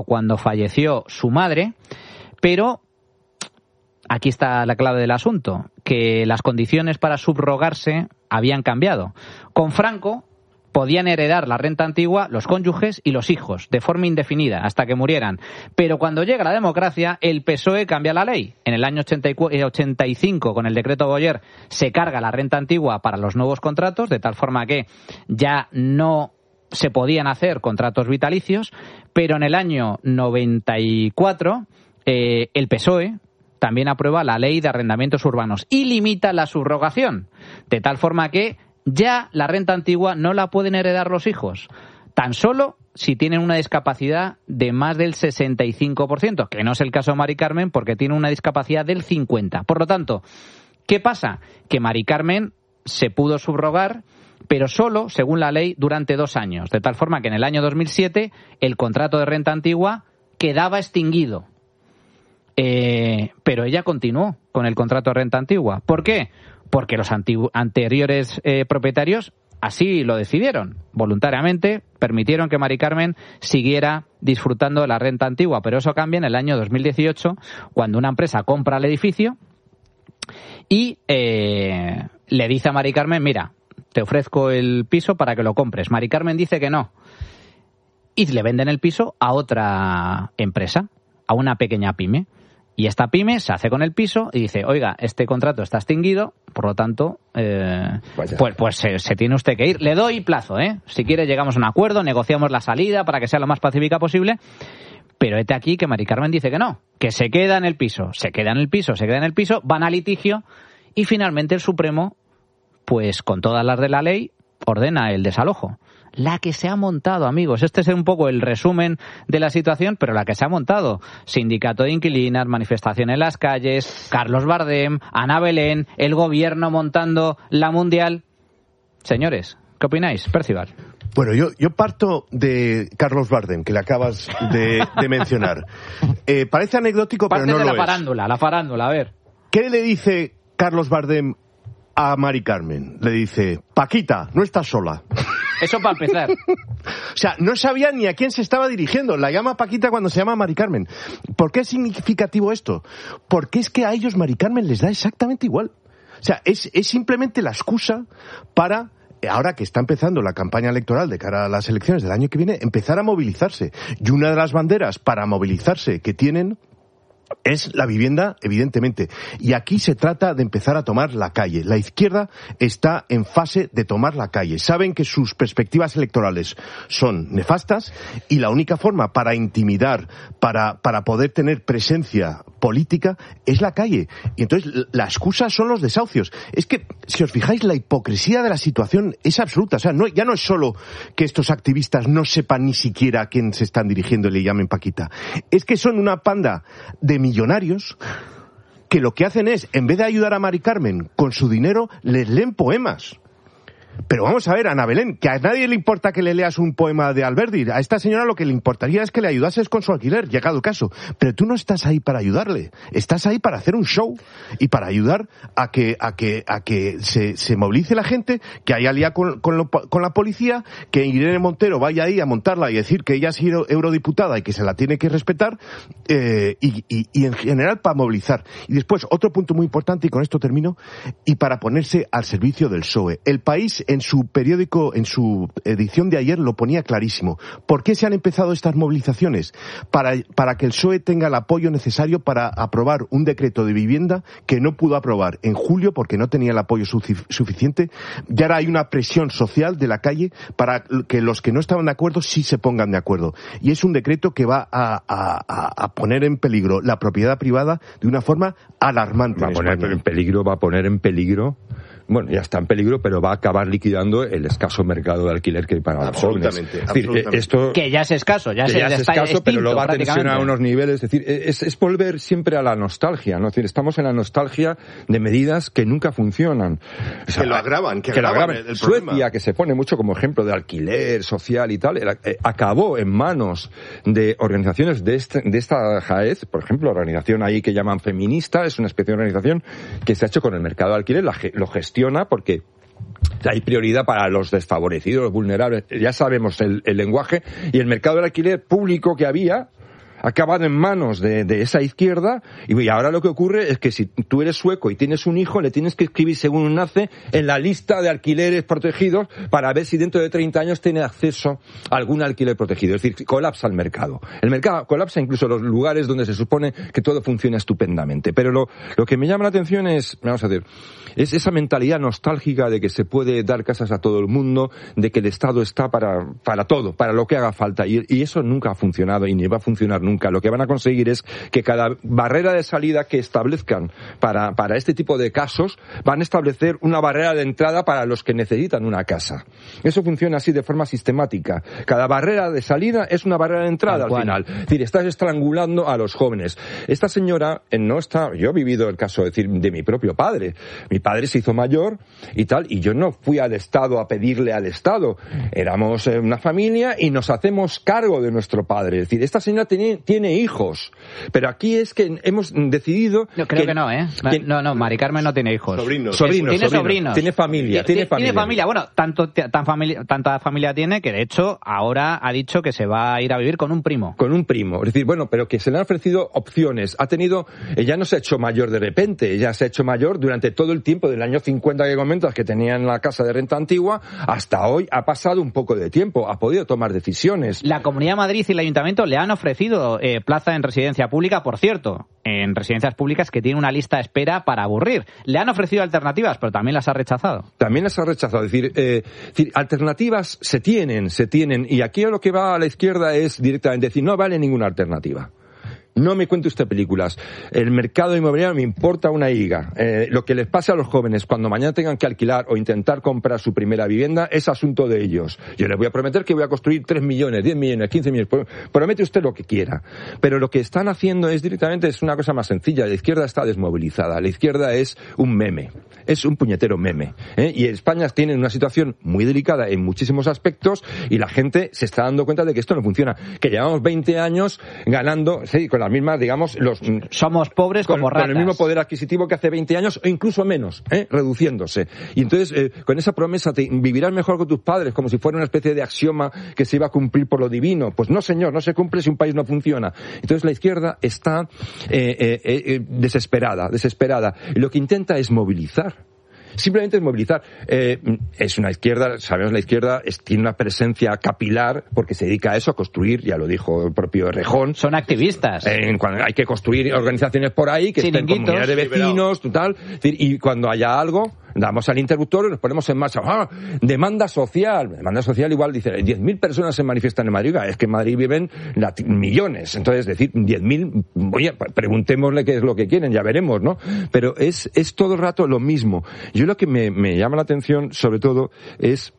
cuando falleció su madre, pero aquí está la clave del asunto, que las condiciones para subrogarse habían cambiado. Con Franco podían heredar la renta antigua los cónyuges y los hijos, de forma indefinida, hasta que murieran. Pero cuando llega la democracia, el PSOE cambia la ley. En el año 85, con el decreto Boyer, se carga la renta antigua para los nuevos contratos, de tal forma que ya no se podían hacer contratos vitalicios, pero en el año 94 el PSOE también aprueba la ley de arrendamientos urbanos y limita la subrogación, de tal forma que ya la renta antigua no la pueden heredar los hijos, tan solo si tienen una discapacidad de más del 65%, que no es el caso de Mari Carmen porque tiene una discapacidad del 50%. Por lo tanto, ¿qué pasa? Que Mari Carmen se pudo subrogar, pero solo, según la ley, durante 2 años, de tal forma que en el año 2007 el contrato de renta antigua quedaba extinguido. Pero ella continuó con el contrato de renta antigua. ¿Por qué? Porque los anteriores propietarios así lo decidieron. Voluntariamente permitieron que Mari Carmen siguiera disfrutando de la renta antigua. Pero eso cambia en el año 2018, cuando una empresa compra el edificio y le dice a Mari Carmen, mira, te ofrezco el piso para que lo compres. Mari Carmen dice que no. Y le venden el piso a otra empresa, a una pequeña pyme. Y esta pyme se hace con el piso y dice, oiga, este contrato está extinguido, por lo tanto, pues se tiene usted que ir. Le doy plazo, Si quiere llegamos a un acuerdo, negociamos la salida para que sea lo más pacífica posible. Pero hete aquí que Mari Carmen dice que no, que se queda en el piso, van a litigio y finalmente el Supremo, pues con todas las de la ley, ordena el desalojo. La que se ha montado, amigos. Este es un poco el resumen de la situación, pero la que se ha montado. Sindicato de inquilinas, manifestación en las calles, Carlos Bardem, Ana Belén, el gobierno montando la mundial. Señores, ¿qué opináis? Percival. Bueno, yo parto de Carlos Bardem, que le acabas de mencionar. Parece anecdótico, pero no lo es. La farándula, a ver. ¿Qué le dice Carlos Bardem a Mari Carmen? Le dice, Paquita, no estás sola. Eso para empezar. O sea, no sabía ni a quién se estaba dirigiendo. La llama Paquita cuando se llama Mari Carmen. ¿Por qué es significativo esto? Porque es que a ellos Mari Carmen les da exactamente igual. O sea, es simplemente la excusa para, ahora que está empezando la campaña electoral de cara a las elecciones del año que viene, empezar a movilizarse. Y una de las banderas para movilizarse que tienen es la vivienda, evidentemente. Y aquí se trata de empezar a tomar la calle. La izquierda está en fase de tomar la calle. Saben que sus perspectivas electorales son nefastas y la única forma para intimidar, para poder tener presencia política, es la calle. Y entonces la excusa son los desahucios. Es que, si os fijáis, la hipocresía de la situación es absoluta. O sea, ya no es solo que estos activistas no sepan ni siquiera a quién se están dirigiendo y le llamen Paquita. Es que son una panda de millonarios que lo que hacen es, en vez de ayudar a Mari Carmen con su dinero, les leen poemas. Pero vamos a ver, Ana Belén, que a nadie le importa que le leas un poema de Alberdi. A esta señora lo que le importaría es que le ayudases con su alquiler, llegado el caso. Pero tú no estás ahí para ayudarle. Estás ahí para hacer un show y para ayudar a que se movilice la gente, que haya liado con la policía, que Irene Montero vaya ahí a montarla y decir que ella ha sido eurodiputada y que se la tiene que respetar, y en general para movilizar. Y después, otro punto muy importante, y con esto termino, y para ponerse al servicio del PSOE. El País, en su periódico, en su edición de ayer, lo ponía clarísimo. ¿Por qué se han empezado estas movilizaciones? Para que el PSOE tenga el apoyo necesario para aprobar un decreto de vivienda que no pudo aprobar en julio porque no tenía el apoyo suficiente. Y ahora hay una presión social de la calle para que los que no estaban de acuerdo sí se pongan de acuerdo. Y es un decreto que va a poner en peligro la propiedad privada de una forma alarmante. Va a poner en peligro. Bueno, ya está en peligro, pero va a acabar liquidando el escaso mercado de alquiler que hay para los jóvenes. Es decir, esto que ya es escaso, ya es escaso, extinto, pero lo va a tensionar a unos niveles. Es decir, es volver siempre a la nostalgia, ¿no? Es decir, estamos en la nostalgia de medidas que nunca funcionan. O sea, que lo agravan. Suecia, que se pone mucho como ejemplo de alquiler social y tal, acabó en manos de organizaciones de esta jaez, por ejemplo, la organización ahí que llaman feminista, es una especie de organización que se ha hecho con el mercado de alquiler, lo gestiona porque hay prioridad para los desfavorecidos, los vulnerables. Ya sabemos el lenguaje, y el mercado del alquiler público que había ha acabado en manos de esa izquierda, y ahora lo que ocurre es que si tú eres sueco y tienes un hijo, le tienes que escribir según nace en la lista de alquileres protegidos para ver si dentro de 30 años tiene acceso a algún alquiler protegido. Es decir, colapsa el mercado. El mercado colapsa incluso los lugares donde se supone que todo funciona estupendamente. Pero lo que me llama la atención es, vamos a decir, es esa mentalidad nostálgica de que se puede dar casas a todo el mundo, de que el Estado está para todo, para lo que haga falta. Y eso nunca ha funcionado y ni va a funcionar nunca. Lo que van a conseguir es que cada barrera de salida que establezcan para este tipo de casos, van a establecer una barrera de entrada para los que necesitan una casa. Eso funciona así de forma sistemática. Cada barrera de salida es una barrera de entrada al final. Es decir, estás estrangulando a los jóvenes. Esta señora no está... Yo he vivido el caso de mi propio padre. Mi padre se hizo mayor y tal, y yo no fui al Estado a pedirle al Estado. Éramos una familia y nos hacemos cargo de nuestro padre. Es decir, esta señora tiene hijos. Pero aquí es que hemos decidido... Yo creo que no, ¿eh? No, Mari Carmen no tiene hijos. Sobrinos. Tiene sobrinos. Tiene familia. Tiene familia. Bueno, tanta familia tiene que de hecho ahora ha dicho que se va a ir a vivir con un primo. Con un primo. Es decir, bueno, pero que se le han ofrecido opciones. Ella no se ha hecho mayor de repente, ella se ha hecho mayor durante todo el tiempo del año 50 que comentas que tenía en la casa de renta antigua, hasta hoy ha pasado un poco de tiempo, ha podido tomar decisiones. La Comunidad de Madrid y el Ayuntamiento le han ofrecido plaza en residencia pública, por cierto, en residencias públicas que tienen una lista de espera para aburrir. Le han ofrecido alternativas, pero también las ha rechazado. También las ha rechazado. Es decir, alternativas se tienen, y aquí lo que va a la izquierda es directamente decir, no vale ninguna alternativa. No me cuente usted películas. El mercado inmobiliario me importa una higa. Lo que les pase a los jóvenes cuando mañana tengan que alquilar o intentar comprar su primera vivienda es asunto de ellos. Yo les voy a prometer que voy a construir 3 millones, 10 millones, 15 millones. Promete usted lo que quiera. Pero lo que están haciendo es una cosa más sencilla. La izquierda está desmovilizada. La izquierda es un meme. Es un puñetero meme. Y España tiene una situación muy delicada en muchísimos aspectos y la gente se está dando cuenta de que esto no funciona. Que llevamos 20 años ganando, sí, con las mismas, digamos, somos pobres como ratas. Con el mismo poder adquisitivo que hace 20 años o incluso menos, reduciéndose. Y entonces, con esa promesa, vivirás mejor con tus padres, como si fuera una especie de axioma que se iba a cumplir por lo divino. Pues no, señor, no se cumple si un país no funciona. Entonces la izquierda está desesperada. Y lo que intenta es movilizar. Simplemente es movilizar. Es una izquierda, sabemos, la izquierda tiene una presencia capilar porque se dedica a eso, a construir, ya lo dijo el propio Errejón. Son activistas. Cuando hay que construir organizaciones por ahí que estén comunidades de vecinos, total. Y cuando haya algo, damos al interruptor y nos ponemos en marcha. Demanda social. Demanda social igual dice, 10.000 personas se manifiestan en Madrid. Es que en Madrid viven millones. Entonces, decir 10.000, oye, preguntémosle qué es lo que quieren, ya veremos, ¿no? Pero es todo el rato lo mismo. Yo lo que me llama la atención, sobre todo, es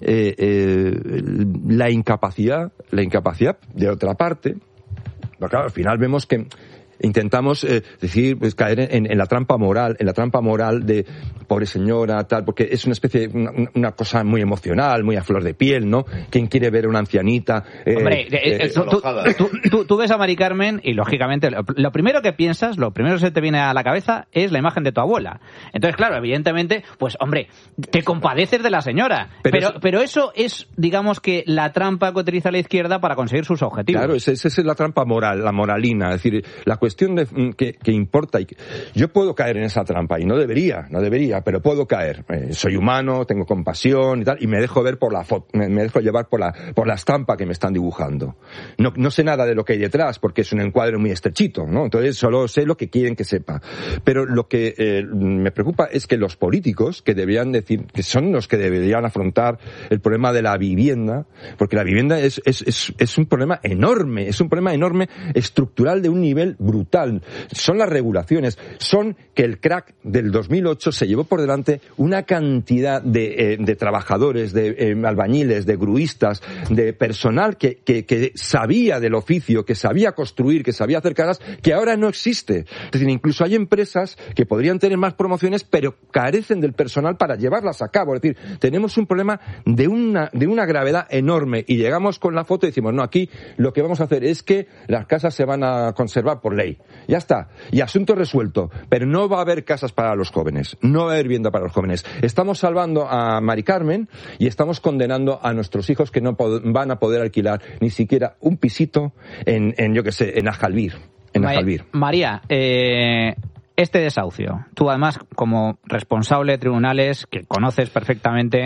la incapacidad de otra parte. Pero claro, al final vemos que intentamos caer en la trampa moral de pobre señora, tal, porque es una especie de una cosa muy emocional, muy a flor de piel, ¿no? ¿Quién quiere ver a una ancianita? Hombre, tú ves a Mari Carmen y lógicamente lo primero que piensas, lo primero que se te viene a la cabeza es la imagen de tu abuela. Entonces, claro, evidentemente, pues hombre, te compadeces de la señora. Pero eso es, digamos que la trampa que utiliza la izquierda para conseguir sus objetivos. Claro, esa es la trampa moral, la moralina. Es decir, la cuestión que importa. Yo puedo caer en esa trampa y no debería, pero puedo caer. Soy humano, tengo compasión y tal, y me dejo ver por la foto, me dejo llevar por la estampa que me están dibujando. No sé nada de lo que hay detrás porque es un encuadre muy estrechito, ¿no? Entonces solo sé lo que quieren que sepa. Pero lo que me preocupa es que los políticos, que deberían decir, que son los que deberían afrontar el problema de la vivienda, porque la vivienda es un problema enorme, estructural de un nivel brutal. Son las regulaciones, son que el crack del 2008 se llevó por delante una cantidad de trabajadores, de albañiles, de gruistas, de personal que sabía del oficio, que sabía construir, que sabía hacer casas, que ahora no existe. Es decir, incluso hay empresas que podrían tener más promociones, pero carecen del personal para llevarlas a cabo. Es decir, tenemos un problema de una gravedad enorme y llegamos con la foto y decimos, no, aquí lo que vamos a hacer es que las casas se van a conservar por ley. ley. Ya está. Y asunto resuelto. Pero no va a haber casas para los jóvenes. No va a haber vivienda para los jóvenes. Estamos salvando a Mari Carmen y estamos condenando a nuestros hijos que no van a poder alquilar ni siquiera un pisito en Ajalbir. María, este desahucio, tú además como responsable de tribunales que conoces perfectamente,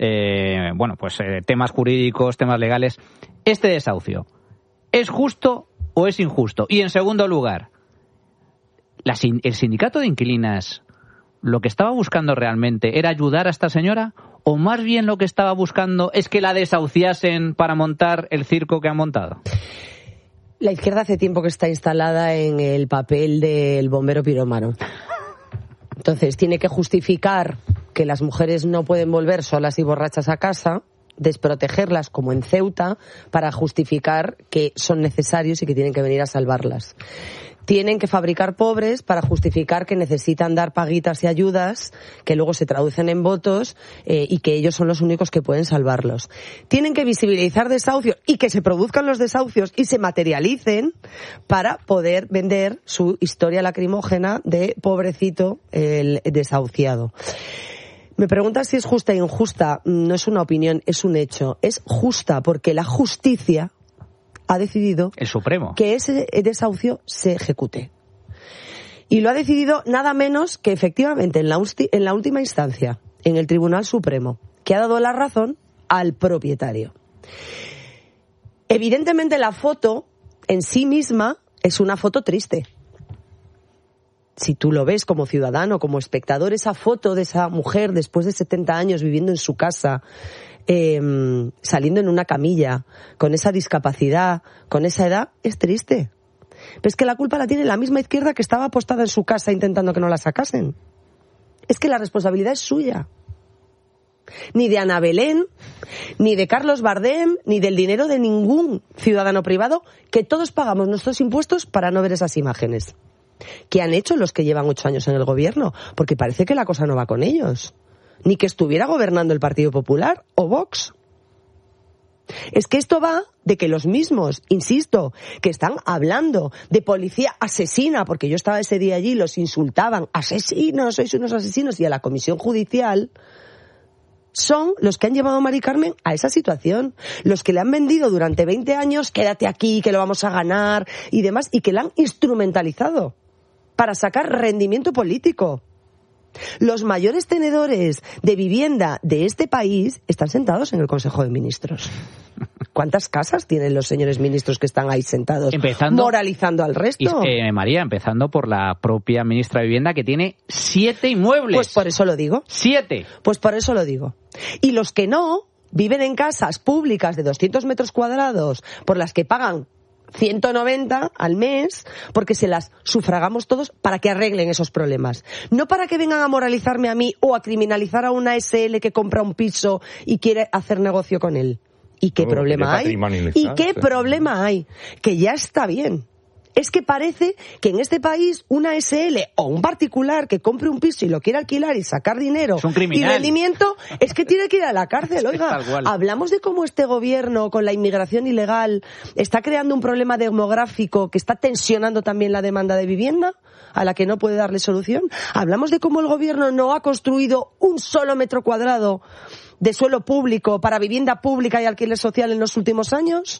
temas jurídicos, temas legales, este desahucio, ¿es justo o es injusto? Y en segundo lugar, ¿el sindicato de inquilinas lo que estaba buscando realmente era ayudar a esta señora? ¿O más bien lo que estaba buscando es que la desahuciasen para montar el circo que han montado? La izquierda hace tiempo que está instalada en el papel del bombero pirómano. Entonces tiene que justificar que las mujeres no pueden volver solas y borrachas a casa, desprotegerlas como en Ceuta, para justificar que son necesarios y que tienen que venir a salvarlas. Tienen que fabricar pobres para justificar que necesitan dar paguitas y ayudas que luego se traducen en votos y que ellos son los únicos que pueden salvarlos. Tienen que visibilizar desahucios y que se produzcan los desahucios y se materialicen para poder vender su historia lacrimógena de pobrecito el desahuciado. Me preguntas si es justa e injusta. No es una opinión, es un hecho. Es justa porque la justicia ha decidido el Supremo que ese desahucio se ejecute. Y lo ha decidido nada menos que efectivamente en la última instancia, en el Tribunal Supremo, que ha dado la razón al propietario. Evidentemente la foto en sí misma es una foto triste. Si tú lo ves como ciudadano, como espectador, esa foto de esa mujer después de 70 años viviendo en su casa, saliendo en una camilla, con esa discapacidad, con esa edad, es triste. Pero es que la culpa la tiene la misma izquierda que estaba apostada en su casa intentando que no la sacasen. Es que la responsabilidad es suya. Ni de Ana Belén, ni de Carlos Bardem, ni del dinero de ningún ciudadano privado, que todos pagamos nuestros impuestos para no ver esas imágenes. ¿Qué han hecho los que llevan 8 años en el gobierno? Porque parece que la cosa no va con ellos. Ni que estuviera gobernando el Partido Popular o Vox. Es que esto va de que los mismos, insisto, que están hablando de policía asesina, porque yo estaba ese día allí y los insultaban, asesinos, sois unos asesinos, y a la comisión judicial, son los que han llevado a Mari Carmen a esa situación, los que le han vendido durante 20 años, quédate aquí, que lo vamos a ganar, y demás, y que la han instrumentalizado para sacar rendimiento político. Los mayores tenedores de vivienda de este país están sentados en el Consejo de Ministros. ¿Cuántas casas tienen los señores ministros que están ahí sentados moralizando al resto? María, empezando por la propia ministra de Vivienda, que tiene 7 inmuebles. Pues por eso lo digo. 7. Pues por eso lo digo. Y los que no viven en casas públicas de 200 metros cuadrados por las que pagan 190 al mes, porque se las sufragamos todos para que arreglen esos problemas. No para que vengan a moralizarme a mí o a criminalizar a una SL que compra un piso y quiere hacer negocio con él. ¿Y qué problema hay? ¿Y qué problema hay? Que ya está bien. Es que parece que en este país una SL o un particular que compre un piso y lo quiere alquilar y sacar dinero y rendimiento, es que tiene que ir a la cárcel. Oiga, hablamos de cómo este gobierno con la inmigración ilegal está creando un problema demográfico que está tensionando también la demanda de vivienda, a la que no puede darle solución. Hablamos de cómo el gobierno no ha construido un solo metro cuadrado de suelo público para vivienda pública y alquiler social en los últimos años.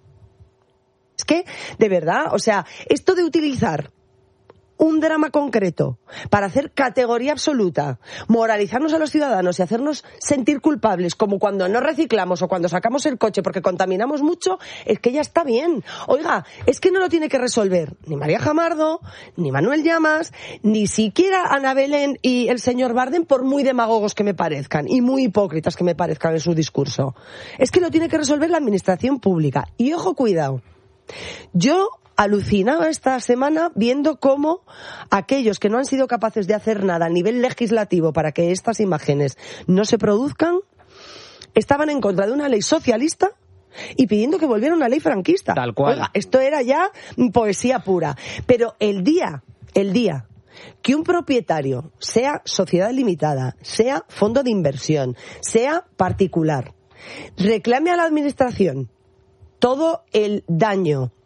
Es que, de verdad, o sea, esto de utilizar un drama concreto para hacer categoría absoluta, moralizarnos a los ciudadanos y hacernos sentir culpables, como cuando no reciclamos o cuando sacamos el coche porque contaminamos mucho, es que ya está bien. Oiga, es que no lo tiene que resolver ni María Jamardo, ni Manuel Llamas, ni siquiera Ana Belén y el señor Bardem, por muy demagogos que me parezcan y muy hipócritas que me parezcan en su discurso. Es que lo tiene que resolver la administración pública. Y ojo, cuidado. Yo alucinaba esta semana viendo cómo aquellos que no han sido capaces de hacer nada a nivel legislativo para que estas imágenes no se produzcan, estaban en contra de una ley socialista y pidiendo que volviera una ley franquista. Tal cual. Oiga, esto era ya poesía pura. Pero el día que un propietario, sea sociedad limitada, sea fondo de inversión, sea particular, reclame a la administración todo el daño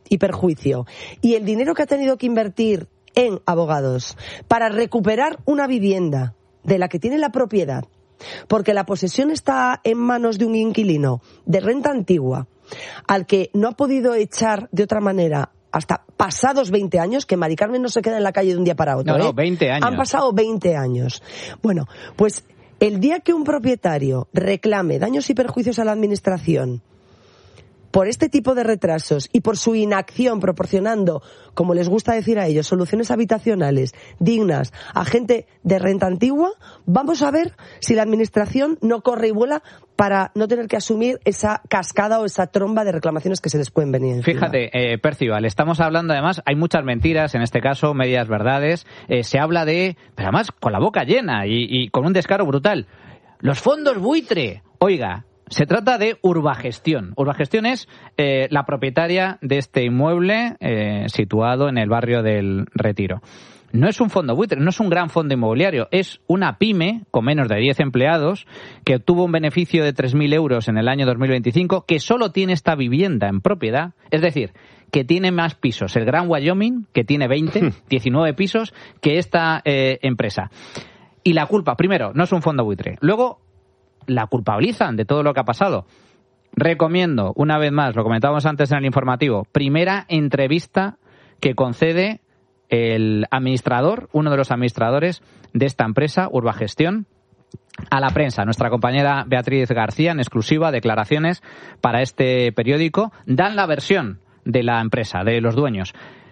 y perjuicio, y el dinero que ha tenido que invertir en abogados para recuperar una vivienda de la que tiene la propiedad, porque la posesión está en manos de un inquilino de renta antigua, al que no ha podido echar de otra manera hasta pasados 20 años, que Mari Carmen no se queda en la calle de un día para otro. No, 20 años. Han pasado 20 años. Bueno, pues el día que un propietario reclame daños y perjuicios a la administración por este tipo de retrasos y por su inacción proporcionando, como les gusta decir a ellos, soluciones habitacionales dignas a gente de renta antigua, vamos a ver si la administración no corre y vuela para no tener que asumir esa cascada o esa tromba de reclamaciones que se les pueden venir encima. Fíjate, Percival, estamos hablando además, hay muchas mentiras, en este caso, medias verdades, se habla de, pero además con la boca llena y con un descaro brutal, los fondos buitre. Oiga, se trata de Urbagestión. Urbagestión es la propietaria de este inmueble situado en el barrio del Retiro. No es un fondo buitre, no es un gran fondo inmobiliario, es una pyme con menos de 10 empleados que obtuvo un beneficio de 3.000 euros en el año 2025, que solo tiene esta vivienda en propiedad, es decir, que tiene más pisos el Gran Wyoming, que tiene 19 pisos, que esta empresa. Y la culpa, primero, no es un fondo buitre. Luego, la culpabilizan de todo lo que ha pasado. Recomiendo, una vez más, lo comentábamos antes en el informativo, primera entrevista que concede el administrador, uno de los administradores de esta empresa, Urbagestión, a la prensa. Nuestra compañera Beatriz García, en exclusiva, declaraciones para este periódico, dan la versión de la empresa, de los dueños.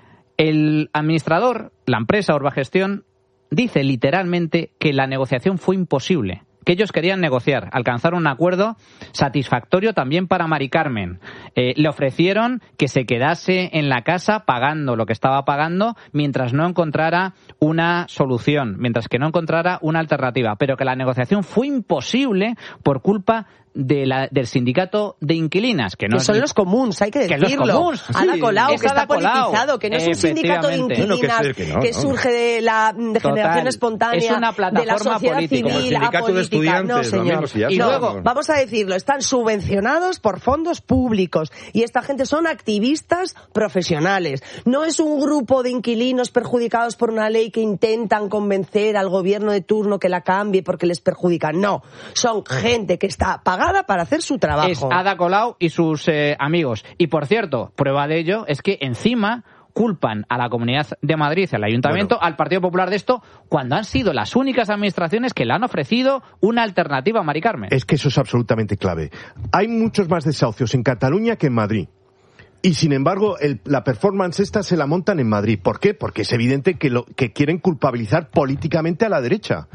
El administrador, la empresa Urbagestión, dice literalmente que la negociación fue imposible, que ellos querían negociar, alcanzar un acuerdo satisfactorio también para Mari Carmen. Le ofrecieron que se quedase en la casa pagando lo que estaba pagando mientras no encontrara una solución, mientras que no encontrara una alternativa, pero que la negociación fue imposible por culpa del sindicato de inquilinas, que no son los comuns, hay que decirlo. Los comuns, Ada Colau, que está Colau, politizado, que no es un sindicato de inquilinas que surge de la generación espontánea, es una plataforma de la sociedad política, civil, sindicato de estudiantes, no, señor. Y luego, vamos a decirlo, están subvencionados por fondos públicos y esta gente son activistas profesionales. No es un grupo de inquilinos perjudicados por una ley que intentan convencer al gobierno de turno que la cambie porque les perjudica. No, son gente que está pagada para hacer su trabajo. Es Ada Colau y sus amigos. Y por cierto, prueba de ello es que encima culpan a la Comunidad de Madrid, al Ayuntamiento, al Partido Popular de esto, cuando han sido las únicas administraciones que le han ofrecido una alternativa a Mari Carmen. Es que eso es absolutamente clave. Hay muchos más desahucios en Cataluña que en Madrid. Y sin embargo, la performance esta se la montan en Madrid. ¿Por qué? Porque es evidente que quieren culpabilizar políticamente a la derecha.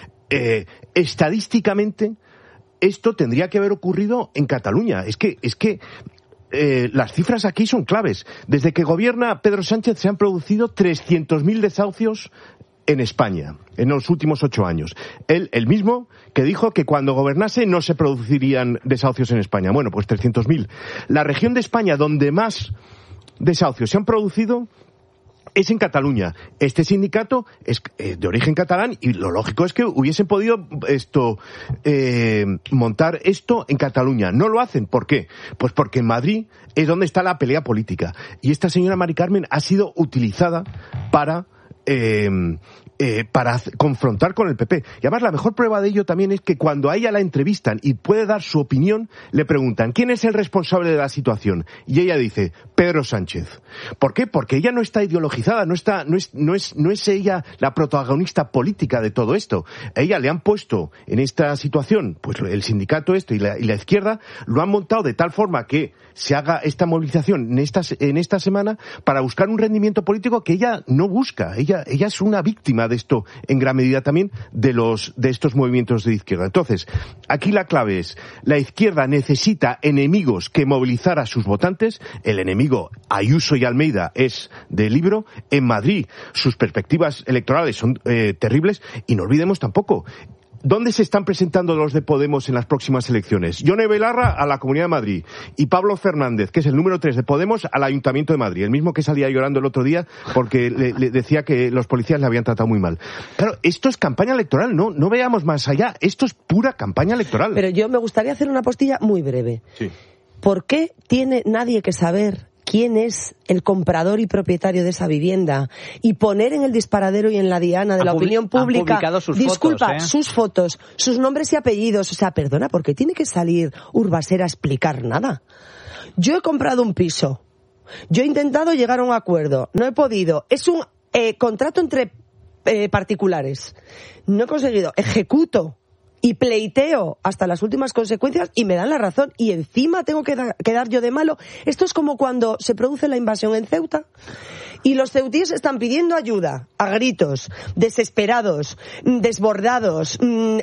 Estadísticamente, esto tendría que haber ocurrido en Cataluña. Es que las cifras aquí son claves. Desde que gobierna Pedro Sánchez se han producido 300.000 desahucios en España en los últimos 8 años. Él, el mismo, que dijo que cuando gobernase no se producirían desahucios en España. Bueno, pues 300.000. La región de España donde más desahucios se han producido es en Cataluña. Este sindicato es de origen catalán y lo lógico es que hubiesen podido montar esto en Cataluña. No lo hacen. ¿Por qué? Pues porque en Madrid es donde está la pelea política. Y esta señora Mari Carmen ha sido utilizada para confrontar con el PP. Y además la mejor prueba de ello también es que cuando a ella la entrevistan y puede dar su opinión, le preguntan ¿quién es el responsable de la situación? Y ella dice Pedro Sánchez. ¿Por qué? Porque ella no está ideologizada, no es ella la protagonista política de todo esto. A ella le han puesto en esta situación, pues el sindicato y la izquierda lo han montado de tal forma que se haga esta movilización en esta semana para buscar un rendimiento político que ella no busca. Ella es una víctima de esto en gran medida también de estos movimientos de izquierda. Entonces, aquí la clave es, la izquierda necesita enemigos que movilizar a sus votantes. El enemigo Ayuso y Almeida es de libro. En Madrid sus perspectivas electorales son terribles y no olvidemos tampoco ¿dónde se están presentando los de Podemos en las próximas elecciones? Yone Belarra a la Comunidad de Madrid y Pablo Fernández, que es el número 3 de Podemos, al Ayuntamiento de Madrid. El mismo que salía llorando el otro día porque le decía que los policías le habían tratado muy mal. Claro, esto es campaña electoral, no veamos más allá. Esto es pura campaña electoral. Pero yo me gustaría hacer una postilla muy breve. Sí. ¿Por qué tiene nadie que saber quién es el comprador y propietario de esa vivienda y poner en el disparadero y en la diana de la opinión pública, sus fotos, sus nombres y apellidos. O sea, perdona, ¿por qué tiene que salir Urbaser a explicar nada? Yo he comprado un piso. Yo he intentado llegar a un acuerdo. No he podido. Es un contrato entre particulares. No he conseguido. Ejecuto y pleiteo hasta las últimas consecuencias y me dan la razón. Y encima tengo que dar yo de malo. Esto es como cuando se produce la invasión en Ceuta y los ceutíes están pidiendo ayuda a gritos, desesperados, desbordados,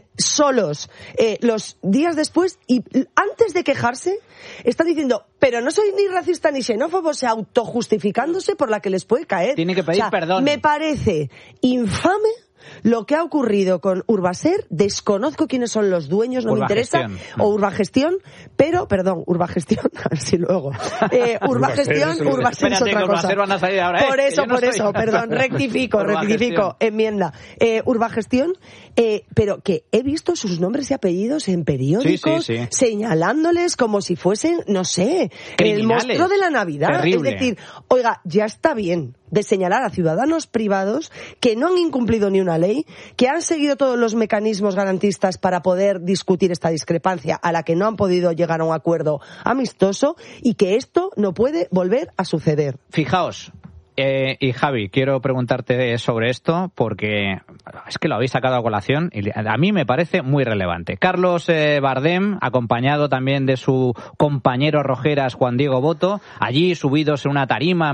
solos, los días después, y antes de quejarse están diciendo, pero no soy ni racista ni xenófobo, o sea, autojustificándose por la que les puede caer. Tiene que pedir perdón. Me parece infame lo que ha ocurrido con Urbaser. Desconozco quiénes son los dueños, no me interesa, o Urbagestión, pero, perdón, Urbagestión, así luego. Urbagestión, Urbaser es otra cosa. Van a salir ahora, por eso, perdón, rectifico, enmienda. Urbagestión, pero que he visto sus nombres y apellidos en periódicos, sí. señalándoles como si fuesen, no sé, el monstruo de la Navidad. Terrible. Es decir, oiga, ya está bien de señalar a ciudadanos privados que no han incumplido ni una ley, que han seguido todos los mecanismos garantistas para poder discutir esta discrepancia a la que no han podido llegar a un acuerdo amistoso, y que esto no puede volver a suceder. Fijaos, y Javi, quiero preguntarte sobre esto porque es que lo habéis sacado a colación y a mí me parece muy relevante. Carlos Bardem, acompañado también de su compañero Rojeras Juan Diego Boto, allí subidos en una tarima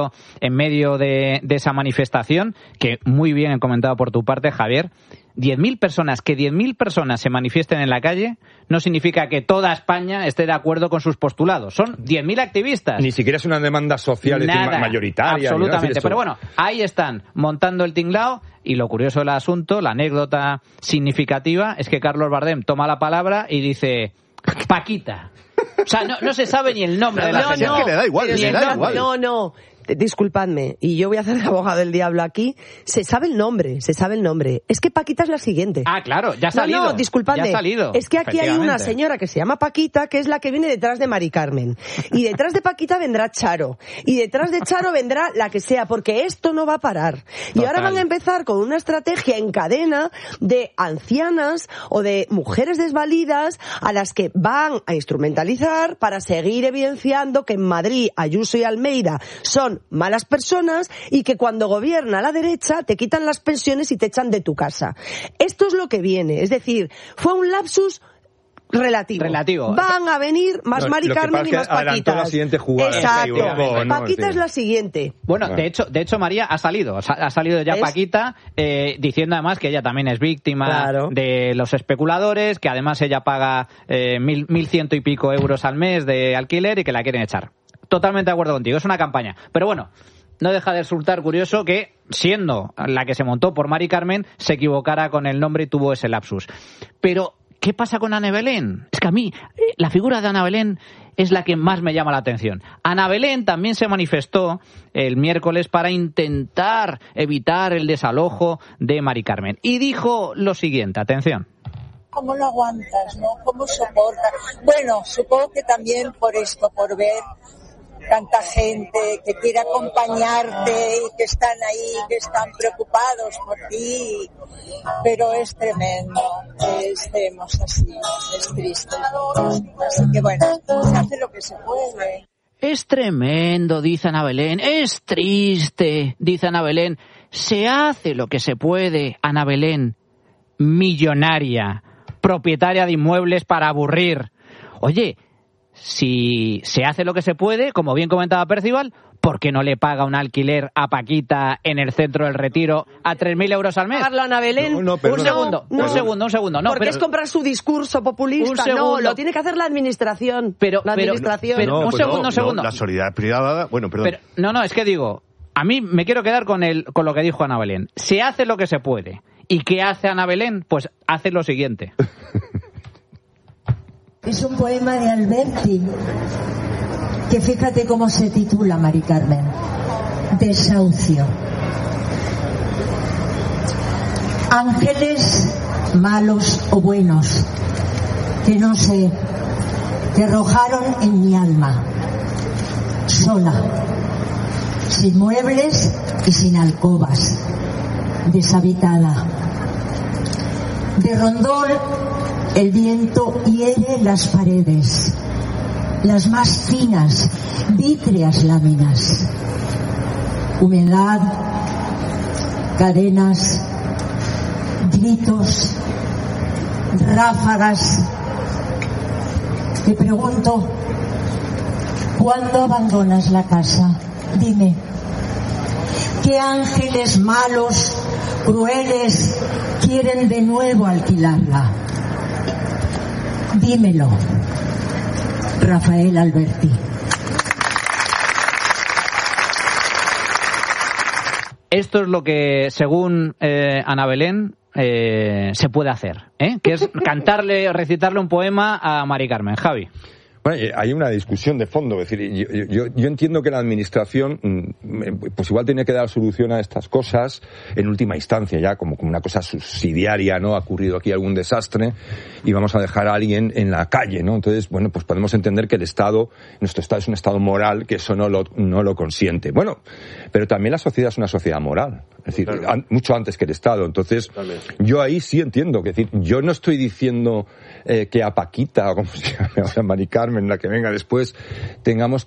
en medio de esa manifestación, que muy bien comentado por tu parte, Javier. 10.000 personas, que 10.000 personas se manifiesten en la calle no significa que toda España esté de acuerdo con sus postulados. Son 10.000 activistas. Ni siquiera es una demanda social mayoritaria. Absolutamente. Pero bueno, ahí están montando el tinglao, y lo curioso del asunto, la anécdota significativa, es que Carlos Bardem toma la palabra y dice Paquita. O sea, no se sabe ni el nombre de la gente. No, que le da igual, No. Disculpadme, y yo voy a hacer de abogado del diablo aquí. Se sabe el nombre. Es que Paquita es la siguiente. Ah, claro, ya ha salido. No, disculpadme. Ya ha salido. Es que aquí hay una señora que se llama Paquita, que es la que viene detrás de Mari Carmen. Y detrás de Paquita vendrá Charo. Y detrás de Charo vendrá la que sea, porque esto no va a parar. Y ahora van a empezar con una estrategia en cadena de ancianas o de mujeres desvalidas a las que van a instrumentalizar para seguir evidenciando que en Madrid Ayuso y Almeida son malas personas y que cuando gobierna la derecha te quitan las pensiones y te echan de tu casa. Esto es lo que viene. Es decir, fue un lapsus relativo. Van a venir más Mari Carmen y más Paquitas. La siguiente jugada. Exacto. Paquita es la siguiente. Bueno, de hecho María ha salido ya Paquita, diciendo además que ella también es víctima de los especuladores, que además ella paga 1.100 y pico euros al mes de alquiler y que la quieren echar. Totalmente de acuerdo contigo, es una campaña. Pero bueno, no deja de resultar curioso que, siendo la que se montó por Mari Carmen, se equivocara con el nombre y tuvo ese lapsus. Pero, ¿qué pasa con Ana Belén? Es que a mí, la figura de Ana Belén es la que más me llama la atención. Ana Belén también se manifestó el miércoles para intentar evitar el desalojo de Mari Carmen. Y dijo lo siguiente, atención. ¿Cómo lo aguantas, no? ¿Cómo soportas? Bueno, supongo que también por esto, por ver tanta gente que quiere acompañarte y que están ahí, que están preocupados por ti, pero es tremendo que estemos así, es triste. Así que bueno, se hace lo que se puede. Es tremendo, dice Ana Belén, es triste, dice Ana Belén, se hace lo que se puede. Ana Belén, millonaria, propietaria de inmuebles para aburrir. Oye, si se hace lo que se puede, como bien comentaba Percival, ¿por qué no le paga un alquiler a Paquita en el centro del Retiro a 3.000 euros al mes? ¿Pagarlo a Ana Belén? Un segundo. No, porque es comprar su discurso populista. No, lo tiene que hacer la administración. Pero un segundo. La solidaridad privada, bueno, perdón. Es que digo, a mí me quiero quedar con lo que dijo Ana Belén. Se hace lo que se puede. ¿Y qué hace Ana Belén? Pues hace lo siguiente. Es un poema de Alberti, que fíjate cómo se titula, Mari Carmen. Desahucio. Ángeles malos o buenos, que no sé, que arrojaron en mi alma sola, sin muebles y sin alcobas, deshabitada. De rondón, el viento hiere las paredes, las más finas, vítreas láminas. Humedad, cadenas, gritos, ráfagas. Te pregunto, ¿cuándo abandonas la casa? Dime, ¿qué ángeles malos, crueles, quieren de nuevo alquilarla? Dímelo. Rafael Alberti. Esto es lo que, según Ana Belén, se puede hacer, que es cantarle, recitarle un poema a Mari Carmen. Javi. Bueno, hay una discusión de fondo. Es decir, yo entiendo que la administración, pues igual tiene que dar solución a estas cosas en última instancia, ya como una cosa subsidiaria, ¿no? Ha ocurrido aquí algún desastre y vamos a dejar a alguien en la calle, ¿no? Entonces, bueno, pues podemos entender que nuestro Estado es un Estado moral, que eso no lo consiente. Bueno, pero también la sociedad es una sociedad moral. Es decir, claro, mucho antes que el Estado. Entonces, yo ahí sí entiendo. Es decir, yo no estoy diciendo que a Paquita, o como se llama ahora, Mari Carmen, la que venga después, tengamos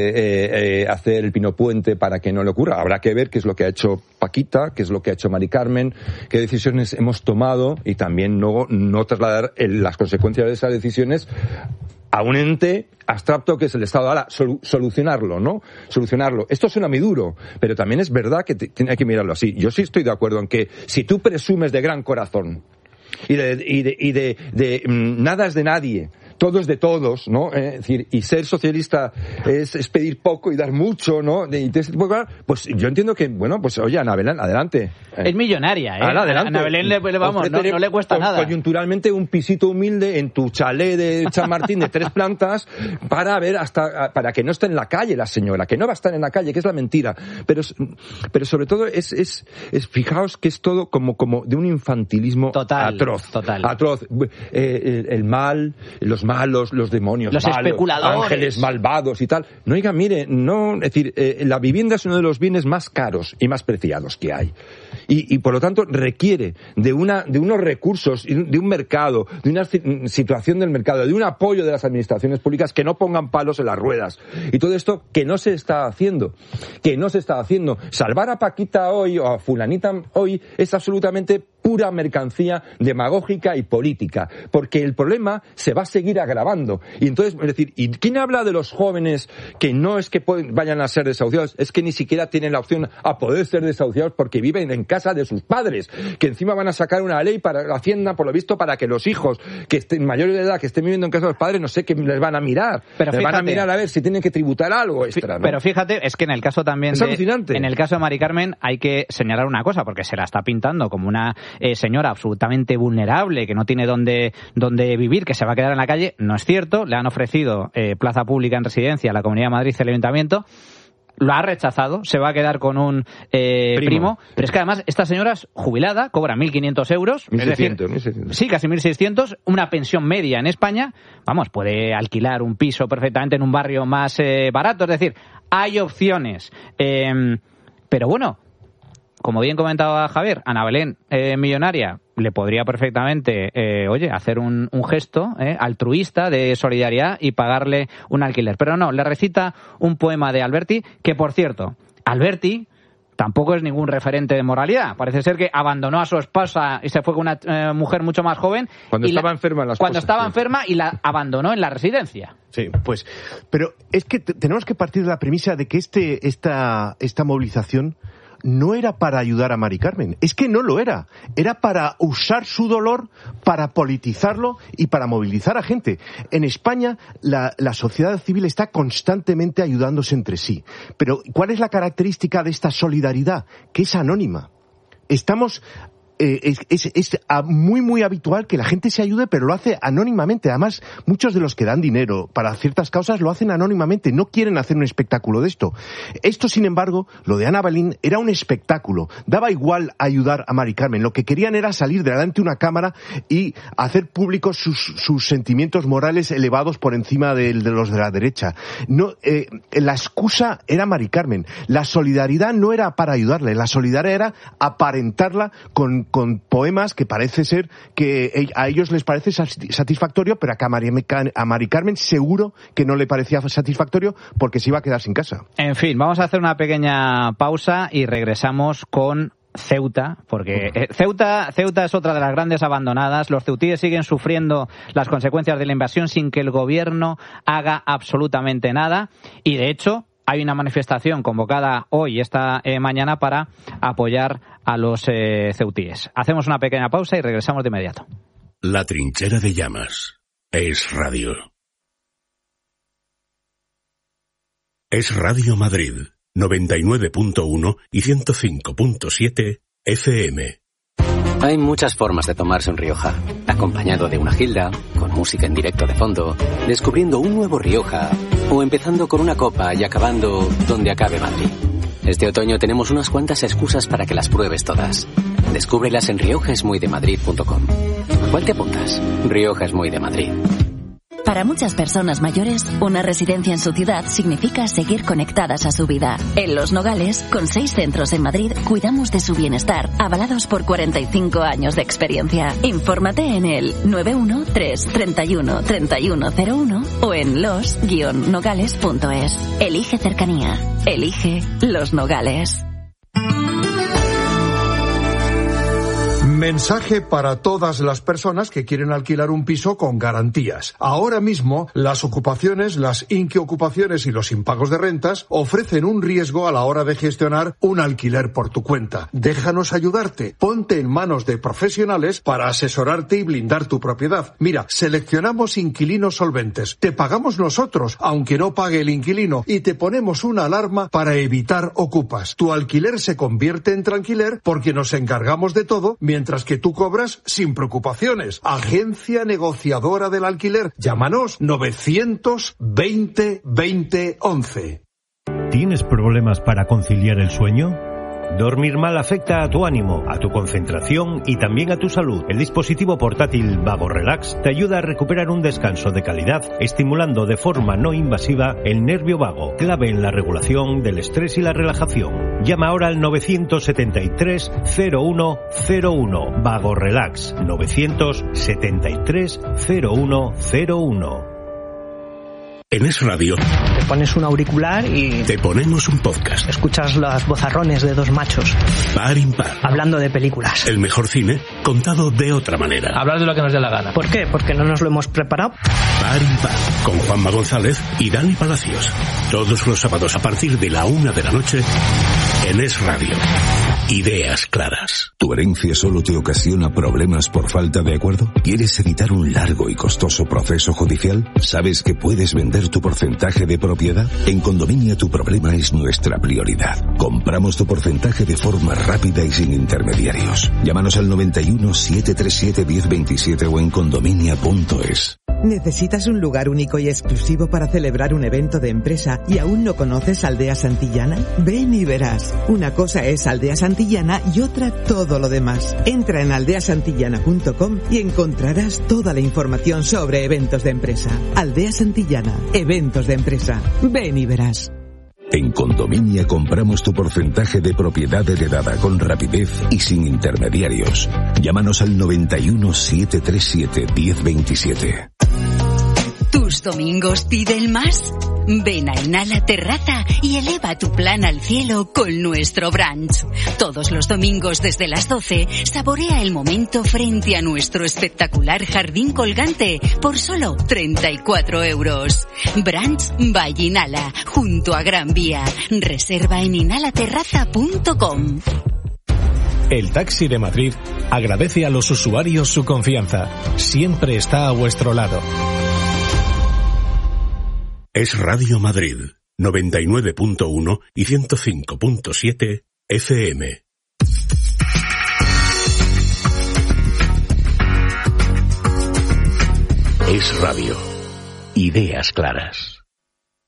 que hacer el Pino Puente para que no le ocurra. Habrá que ver qué es lo que ha hecho Paquita, qué es lo que ha hecho Mari Carmen, qué decisiones hemos tomado y también no trasladar las consecuencias de esas decisiones a un ente abstracto que es el Estado. Ahora, solucionarlo, ¿no? Solucionarlo. Esto suena muy duro, pero también es verdad que hay que mirarlo así. Yo sí estoy de acuerdo en que si tú presumes de gran corazón y de nada es de nadie, todo es de todos, ¿no? Es decir, y ser socialista es pedir poco y dar mucho, ¿no? Pues yo entiendo que, bueno, pues oye, Ana Belén, adelante. Es millonaria, ¿eh? Adelante. Ana Belén, no le cuesta nada. Coyunturalmente un pisito humilde en tu chalet de Chamartín de 3 plantas para que no esté en la calle la señora, que no va a estar en la calle, que es la mentira. Pero sobre todo es fijaos que es todo como de un infantilismo atroz. Atroz. El mal, los malos, los demonios los malos, especuladores, ángeles malvados y tal. No, oiga, mire, no, es decir, la vivienda es uno de los bienes más caros y más preciados que hay. Y por lo tanto requiere de unos recursos, de un mercado, de una situación del mercado, de un apoyo de las administraciones públicas que no pongan palos en las ruedas. Y todo esto que no se está haciendo. Salvar a Paquita hoy o a fulanita hoy es absolutamente pura mercancía demagógica y política, porque el problema se va a seguir agravando. Y entonces, es decir, ¿y quién habla de los jóvenes que no es que vayan a ser desahuciados? Es que ni siquiera tienen la opción a poder ser desahuciados porque viven en casa de sus padres, que encima van a sacar una ley para la Hacienda, por lo visto, para que los hijos que estén mayores de edad, que estén viviendo en casa de los padres, no sé qué les van a mirar. Pero les van a mirar a ver si tienen que tributar algo extra, ¿no? Pero fíjate, es que en el caso también es alucinante. En el caso de Mari Carmen hay que señalar una cosa, porque se la está pintando como una señora absolutamente vulnerable, que no tiene dónde vivir, que se va a quedar en la calle. No es cierto, le han ofrecido plaza pública en residencia a la Comunidad de Madrid y el Ayuntamiento. Lo ha rechazado, se va a quedar con un primo. Pero es que además esta señora es jubilada, cobra 1.500 euros. 1.600. Sí, casi 1.600, una pensión media en España. Vamos, puede alquilar un piso perfectamente en un barrio más barato. Es decir, hay opciones. Pero bueno, como bien comentaba Javier, Ana Belén, millonaria, le podría perfectamente, hacer un gesto altruista de solidaridad y pagarle un alquiler. Pero no, le recita un poema de Alberti, que por cierto, Alberti tampoco es ningún referente de moralidad. Parece ser que abandonó a su esposa y se fue con una mujer mucho más joven. Cuando estaba enferma y la abandonó en la residencia. Sí, pues, pero es que tenemos que partir de la premisa de que esta movilización no era para ayudar a Mari Carmen, es que no lo era. Era para usar su dolor, para politizarlo y para movilizar a gente. En España, la sociedad civil está constantemente ayudándose entre sí. Pero, ¿cuál es la característica de esta solidaridad? Que es anónima. Estamos es muy, muy habitual que la gente se ayude, pero lo hace anónimamente. Además, muchos de los que dan dinero para ciertas causas lo hacen anónimamente, no quieren hacer un espectáculo de esto. Esto, sin embargo, lo de Ana Belén era un espectáculo. Daba igual ayudar a Mari Carmen. Lo que querían era salir delante de una cámara y hacer públicos sus sentimientos morales elevados por encima de los de la derecha. No, la excusa era Mari Carmen. La solidaridad no era para ayudarle, la solidaridad era aparentarla con poemas que parece ser que a ellos les parece satisfactorio, pero a Mari Carmen seguro que no le parecía satisfactorio porque se iba a quedar sin casa. En fin, vamos a hacer una pequeña pausa y regresamos con Ceuta, porque Ceuta es otra de las grandes abandonadas. Los ceutíes siguen sufriendo las consecuencias de la invasión sin que el gobierno haga absolutamente nada, y de hecho hay una manifestación convocada hoy, esta mañana, para apoyar a los ceutíes. Hacemos una pequeña pausa y regresamos de inmediato. La trinchera de llamas. Es radio. Es Radio Madrid, 99.1 y 105.7 FM. Hay muchas formas de tomarse un Rioja. Acompañado de una gilda, con música en directo de fondo, descubriendo un nuevo Rioja, o empezando con una copa y acabando donde acabe Madrid. Este otoño tenemos unas cuantas excusas para que las pruebes todas. Descúbrelas en riojaesmuydemadrid.com. ¿Cuál te apuntas? Rioja es muy de Madrid. Para muchas personas mayores, una residencia en su ciudad significa seguir conectadas a su vida. En Los Nogales, con 6 centros en Madrid, cuidamos de su bienestar, avalados por 45 años de experiencia. Infórmate en el 913 31 3101 o en los-nogales.es. Elige cercanía. Elige Los Nogales. Mensaje para todas las personas que quieren alquilar un piso con garantías. Ahora mismo, las ocupaciones, las inquiocupaciones y los impagos de rentas ofrecen un riesgo a la hora de gestionar un alquiler por tu cuenta. Déjanos ayudarte. Ponte en manos de profesionales para asesorarte y blindar tu propiedad. Mira, seleccionamos inquilinos solventes. Te pagamos nosotros, aunque no pague el inquilino, y te ponemos una alarma para evitar ocupas. Tu alquiler se convierte en tranquiler porque nos encargamos de todo, mientras que tú cobras sin preocupaciones. Agencia negociadora del alquiler. Llámanos 920 20 11. ¿Tienes problemas para conciliar el sueño? Dormir mal afecta a tu ánimo, a tu concentración y también a tu salud. El dispositivo portátil Vago Relax te ayuda a recuperar un descanso de calidad, estimulando de forma no invasiva el nervio vago, clave en la regulación del estrés y la relajación. Llama ahora al 973 0101. Vago Relax, 973 0101. En Es Radio te pones un auricular y te ponemos un podcast. Escuchas los vozarrones de dos machos par impar, hablando de películas. El mejor cine contado de otra manera. Hablar de lo que nos dé la gana. ¿Por qué? Porque no nos lo hemos preparado. Par impar, con Juanma González y Dani Palacios. Todos los sábados a partir de la 1 de la noche en Es Radio. Ideas claras. ¿Tu herencia solo te ocasiona problemas por falta de acuerdo? ¿Quieres evitar un largo y costoso proceso judicial? ¿Sabes que puedes vender tu porcentaje de propiedad? En Condominia tu problema es nuestra prioridad. Compramos tu porcentaje de forma rápida y sin intermediarios. Llámanos al 91 737 1027 o en condominia.es. ¿Necesitas un lugar único y exclusivo para celebrar un evento de empresa y aún no conoces Aldea Santillana? Ven y verás. Una cosa es Aldea Santillana y otra todo lo demás. Entra en aldeasantillana.com y encontrarás toda la información sobre eventos de empresa. Aldea Santillana, eventos de empresa. Ven y verás. En Condominia compramos tu porcentaje de propiedad heredada con rapidez y sin intermediarios. Llámanos al 91 737 1027. ¿Tus domingos piden más? Ven a Inhala Terraza y eleva tu plan al cielo con nuestro brunch. Todos los domingos desde las 12, saborea el momento frente a nuestro espectacular jardín colgante por solo 34 €. Brunch by Inhala, junto a Gran Vía. Reserva en inhalaterraza.com. El Taxi de Madrid agradece a los usuarios su confianza. Siempre está a vuestro lado. Es Radio Madrid, 99.1 y 105.7 FM. Es Radio. Ideas claras.